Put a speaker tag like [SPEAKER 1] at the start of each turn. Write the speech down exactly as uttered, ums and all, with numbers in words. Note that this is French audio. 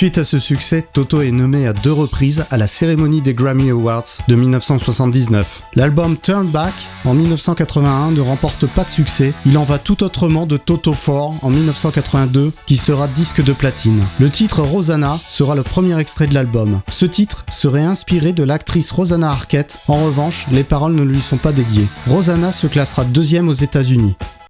[SPEAKER 1] Suite à ce succès, Toto est nommé à deux reprises à la cérémonie des Grammy Awards de dix-neuf cent soixante-dix-neuf. L'album Turn Back en dix-neuf cent quatre-vingt-un ne remporte pas de succès. Il en va tout autrement de Toto quatre en dix-neuf cent quatre-vingt-deux qui sera disque de platine. Le titre Rosanna sera le premier extrait de l'album. Ce titre serait inspiré de l'actrice Rosanna Arquette. En revanche, les paroles ne lui sont pas dédiées. Rosanna se classera deuxième aux États-Unis.